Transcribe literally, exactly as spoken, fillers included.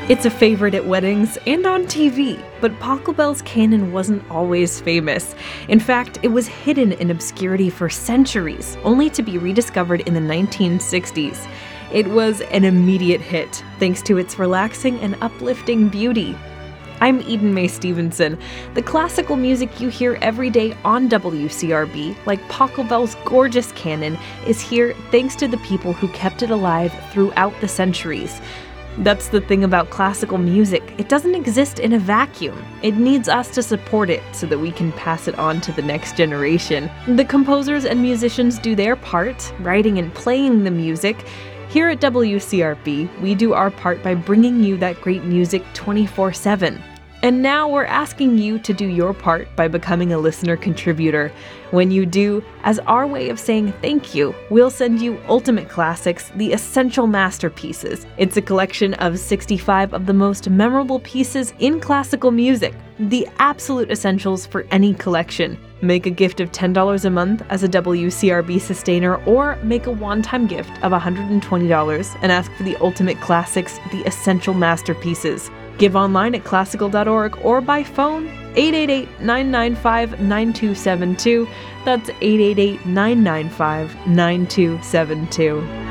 It's a favorite at weddings and on T V, but Pachelbel's canon wasn't always famous. In fact, it was hidden in obscurity for centuries, only to be rediscovered in the nineteen sixties. It was an immediate hit, thanks to its relaxing and uplifting beauty. I'm Eden Mae Stevenson. The classical music you hear every day on W C R B, like Pachelbel's gorgeous canon, is here thanks to the people who kept it alive throughout the centuries. That's the thing about classical music. It doesn't exist in a vacuum. It needs us to support it so that we can pass it on to the next generation. The composers and musicians do their part, writing and playing the music. Here at W C R B, we do our part by bringing you that great music twenty-four seven. And now we're asking you to do your part by becoming a listener contributor. When you do, as our way of saying thank you, we'll send you Ultimate Classics, the Essential Masterpieces. It's a collection of sixty-five of the most memorable pieces in classical music, the absolute essentials for any collection. Make a gift of ten dollars a month as a W C R B sustainer, or make a one-time gift of one hundred twenty dollars and ask for the Ultimate Classics, the Essential Masterpieces. Give online at classical dot org or by phone eight eight eight, nine nine five, nine two seven two. That's eight eight eight, nine nine five, nine two seven two.